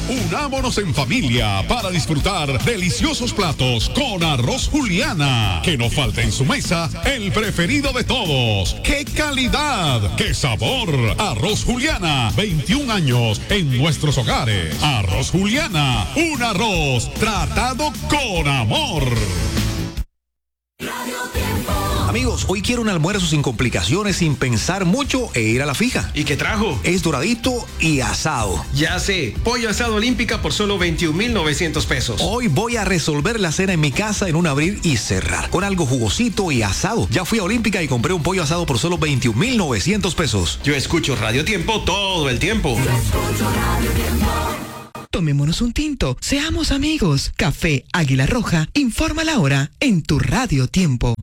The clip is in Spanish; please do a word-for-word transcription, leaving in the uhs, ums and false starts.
Unámonos en familia para disfrutar deliciosos platos con Arroz Juliana. Que no falte en su mesa el preferido de todos. ¡Qué calidad! ¡Qué sabor! Arroz Juliana, veintiún años en nuestros hogares. Arroz Juliana, un arroz tratado con amor. Amigos, hoy quiero un almuerzo sin complicaciones, sin pensar mucho e ir a la fija. ¿Y qué trajo? Es doradito y asado. Ya sé, pollo asado Olímpica por solo veintiún mil novecientos pesos. Hoy voy a resolver la cena en mi casa en un abrir y cerrar, con algo jugosito y asado. Ya fui a Olímpica y compré un pollo asado por solo veintiún mil novecientos pesos. Yo escucho Radio Tiempo todo el tiempo. Yo escucho Radio Tiempo. Tomémonos un tinto, seamos amigos. Café Águila Roja, informa la hora en tu Radio Tiempo.